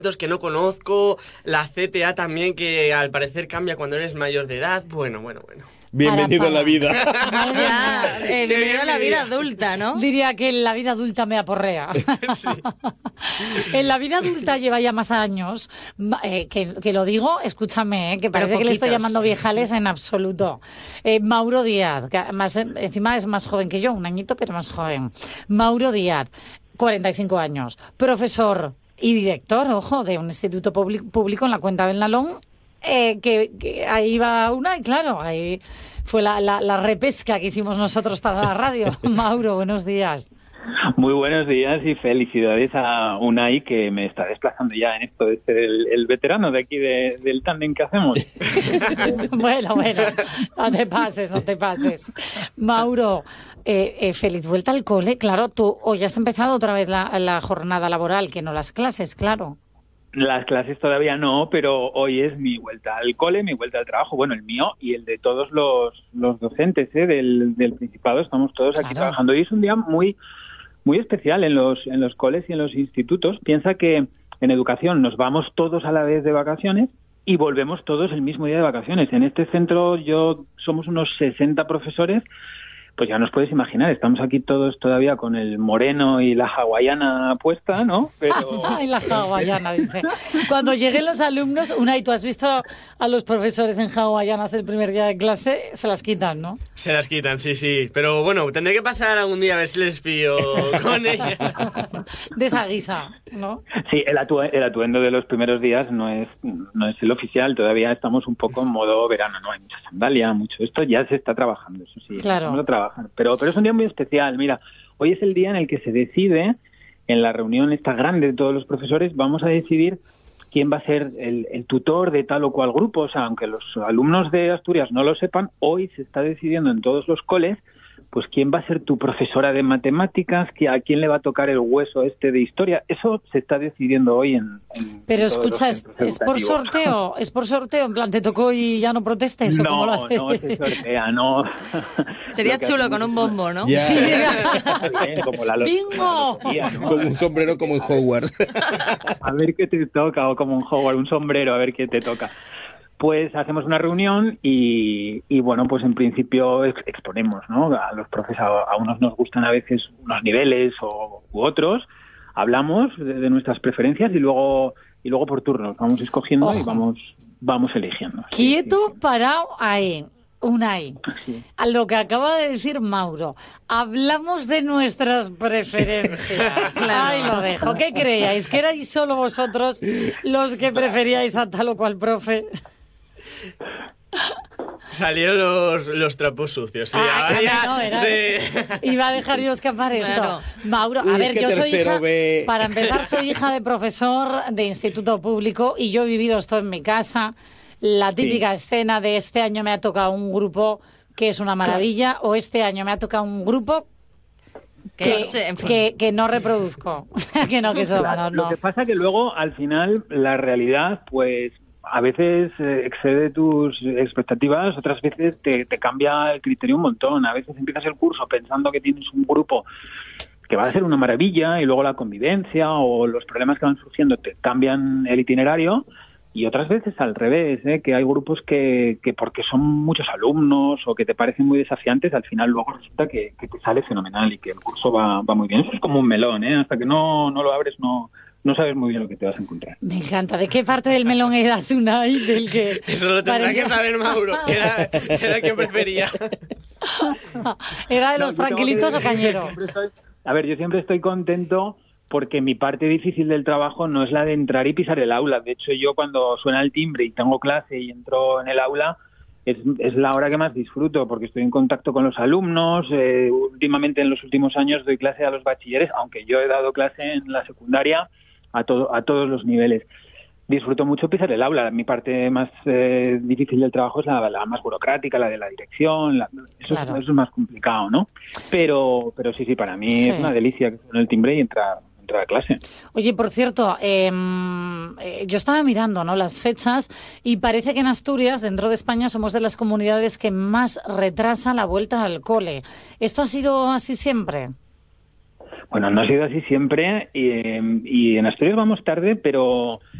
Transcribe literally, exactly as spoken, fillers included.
que no conozco, la C T A también, que al parecer cambia cuando eres mayor de edad. Bueno, bueno, bueno. Bienvenido Para, para. a la vida. Ya, eh, bienvenido a la vida adulta, ¿no? Diría que en la vida adulta me aporrea. Sí. En la vida adulta lleva ya más años, eh, que, que lo digo, escúchame, eh, que parece que le estoy llamando viejales en absoluto. Eh, Mauro Díaz, que además, eh, encima es más joven que yo, un añito, pero más joven. Mauro Díaz, cuarenta y cinco años, profesor y director, ojo, de un instituto público en la Cuenca del Nalón. Eh, que, que ahí va una, y claro, ahí fue la, la, la repesca que hicimos nosotros para la radio. Mauro, buenos días. Muy buenos días y felicidades a Unai, que me está desplazando ya en esto de ser el, el veterano de aquí de, del tándem que hacemos. Bueno, bueno, no te pases, no te pases. Mauro, eh, eh, feliz vuelta al cole. Claro, tú hoy has empezado otra vez la, la jornada laboral, que no las clases, claro. Las clases todavía no, pero hoy es mi vuelta al cole, mi vuelta al trabajo, bueno, el mío y el de todos los, los docentes ¿eh? del, del Principado. Estamos todos aquí claro. trabajando y es un día muy, muy especial en los, en los coles y en los institutos. Piensa que en educación nos vamos todos a la vez de vacaciones y volvemos todos el mismo día de vacaciones. En este centro yo somos unos sesenta profesores. Pues ya nos puedes imaginar, estamos aquí todos todavía con el moreno y la hawaiana puesta, ¿no? Pero... Ay, la hawaiana, dice. Cuando lleguen los alumnos, Unai, ¿tú has visto a los profesores en hawaianas el primer día de clase? Se las quitan, ¿no? Se las quitan, sí, sí. Pero bueno, tendré que pasar algún día a ver si les pillo con ella. De esa guisa, ¿no? Sí, el, atu el atuendo de los primeros días no es, no es el oficial. Todavía estamos un poco en modo verano, ¿no? Hay mucha sandalia, mucho esto. Ya se está trabajando, eso sí. Claro. Pero, pero es un día muy especial. Mira, hoy es el día en el que se decide, en la reunión esta grande de todos los profesores, vamos a decidir quién va a ser el, el tutor de tal o cual grupo. O sea, aunque los alumnos de Asturias no lo sepan, hoy se está decidiendo en todos los coles pues quién va a ser tu profesora de matemáticas, a quién le va a tocar el hueso este de historia. Eso se está decidiendo hoy en, en Pero escucha, ¿es, ¿es por sorteo? ¿Es por sorteo? En plan, ¿te tocó y ya no protestes? ¿o no, cómo lo haces? No, se sortea, no. Sería chulo con un bombo, ¿no? Yeah. Sí. Bien, como la ¡Bingo! ¿no? Con un sombrero como en Hogwarts. A ver qué te toca, o como un Hogwarts, un sombrero, a ver qué te toca. Pues hacemos una reunión y, y bueno, pues en principio ex exponemos, ¿no? A los profes, a, a unos nos gustan a veces unos niveles o, u otros, hablamos de, de nuestras preferencias y luego y luego por turnos vamos escogiendo Ojo. y vamos vamos eligiendo. Quieto, sí, sí, sí. parado, ahí. Unai, sí. A lo que acaba de decir Mauro, hablamos de nuestras preferencias. Ahí lo dejo. ¿Qué creíais? ¿Que erais solo vosotros los que preferíais a tal o cual profe? Salieron los, los trapos sucios. Sí, ah, ahora ya, no, era, sí. Iba a dejar yo escapar esto. Claro. Mauro, a Uy, ver, yo soy hija, ve... para empezar, soy hija de profesor de instituto público y yo he vivido esto en mi casa. La típica sí. escena de este año me ha tocado un grupo que es una maravilla, claro. o este año me ha tocado un grupo que, que, es, en fin. que, que no reproduzco. que no, que eso claro, no, no. Lo que pasa que luego, al final, la realidad, pues, a veces eh, excede tus expectativas, otras veces te, te cambia el criterio un montón. A veces empiezas el curso pensando que tienes un grupo que va a ser una maravilla y luego la convivencia o los problemas que van surgiendo te cambian el itinerario. Y otras veces al revés, ¿eh? Que hay grupos que, que porque son muchos alumnos o que te parecen muy desafiantes, al final luego resulta que, que te sale fenomenal y que el curso va, va muy bien. Eso es como un melón, ¿eh? Hasta que no, no lo abres no, no sabes muy bien lo que te vas a encontrar. Me encanta. ¿De qué parte del melón eras, Unai? Del que Eso lo tendrá parecía... que saber Mauro. Era, era el que prefería. ¿Era de los no, tranquilitos que... o cañero? Estoy... A ver, yo siempre estoy contento porque mi parte difícil del trabajo no es la de entrar y pisar el aula. De hecho, yo cuando suena el timbre y tengo clase y entro en el aula, es, es la hora que más disfruto, porque estoy en contacto con los alumnos. Eh, últimamente, en los últimos años, doy clase a los bachilleres, aunque yo he dado clase en la secundaria a, todo, a todos los niveles. Disfruto mucho pisar el aula. Mi parte más eh, difícil del trabajo es la, la más burocrática, la de la dirección. La, eso, claro. es, eso es más complicado, ¿no? Pero, pero sí, sí, para mí sí. es una delicia que suene el timbre y entrar a clase. Oye, por cierto, eh, eh, yo estaba mirando, ¿no?, las fechas y parece que en Asturias, dentro de España, somos de las comunidades que más retrasa la vuelta al cole. ¿Esto ha sido así siempre? Bueno, no ha sido así siempre y, y en Asturias vamos tarde, pero